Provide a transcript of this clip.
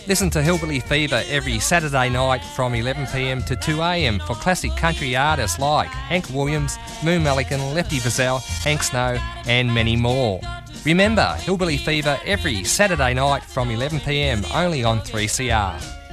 Listen to Hillbilly Fever every Saturday night from 11pm to 2am for classic country artists like Hank Williams, Moon Malikan, Lefty Frizzell, Hank Snow and many more. Remember, Hillbilly Fever every Saturday night from 11pm only on 3CR.